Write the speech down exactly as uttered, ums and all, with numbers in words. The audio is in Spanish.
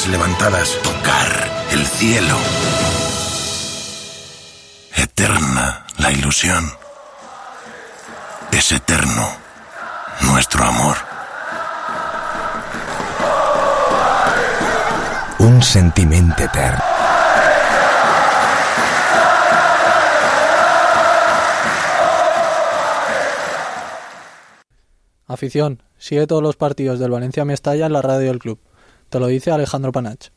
copas levantadas, tocar el cielo. Eterna la ilusión. Es eterno nuestro amor. Un sentiment etern. Afición, sigue todos los partidos del Valencia Mestalla en la radio del club. Te lo dice Alejandro Panach.